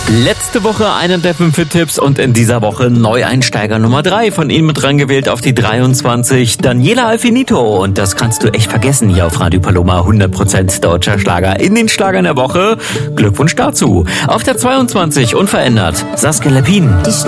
Letzte Woche einer der 5 Tipps und in dieser Woche Neueinsteiger Nummer 3. Von Ihnen mit dran gewählt auf die 23, Daniela Alfinito. Und das kannst du echt vergessen hier auf Radio Paloma. 100% deutscher Schlager in den Schlagern der Woche. Glückwunsch dazu. Auf der 22 unverändert Saskia Lepin. Die